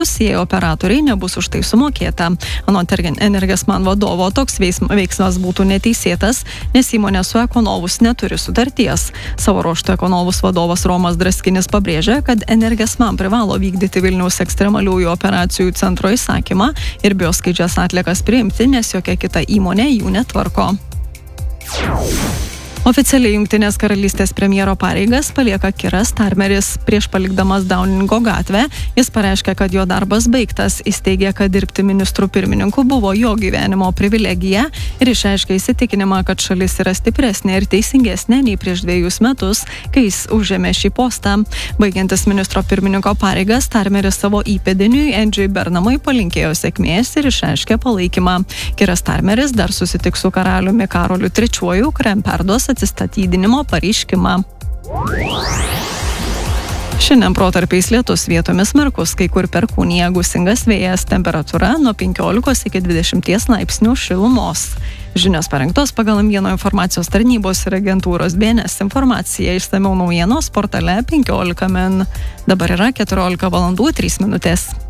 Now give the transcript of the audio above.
jei operatoriai nebus už tai sumokėta. Anot Energesman vadovo, toks veiksmas būtų neteisėtas, nes įmonė su Ekonovus neturi sutarties. Savo ruožtu Ekonovus vadovas Romas Draskinis pabrėžia, kad Energesman privalo vykdyti Vilniaus ekstremaliųjų operacijų centro įsakymą ir bioskaidžias atliekas priimti, nes jokia kita įmonė jų netvarko. Oficialiai Jungtinės karalystės premjero pareigas palieka Kiras Starmeris. Prieš palikdamas Downingo gatvę, jis pareiškė, kad jo darbas baigtas. Jis teigė, kad dirbti ministrų pirmininku buvo jo gyvenimo privilegija ir išreiškė įsitikinimą, kad šalis yra stipresnė ir teisingesnė nei prieš 2 metus, kai jis užėmė šį postą. Baigiantis ministro pirmininko pareigas, Starmeris savo įpėdiniui Andrew Burnhamui palinkėjo sėkmės ir išreiškė palaikymą. Kiras Starmeris dar susitiks su karaliumi Karoliu III, kuriam perduos atsistatydinimo pareiškimą. Šiandien protarpiais lietus, vietomis smarkus, kai kur perkūnija, gūsingas vėjas, temperatūra nuo 15 iki 20 laipsnių šilumos. Žinios parengtos pagal M1 informacijos tarnybos ir agentūros BNS informaciją. Išsamiau naujienos portale 15 min. Dabar yra 14 valandų 3 minutės.